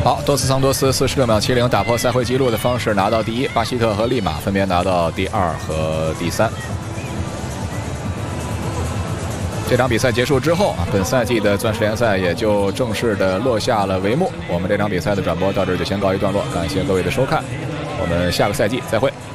好，多斯桑多斯46秒70打破赛会纪录的方式拿到第1，巴希特和利马分别拿到第2和第3。这场比赛结束之后啊，本赛季的钻石联赛也就正式的落下了帷幕。我们这场比赛的转播到这儿就先告一段落，感谢各位的收看，我们下个赛季再会。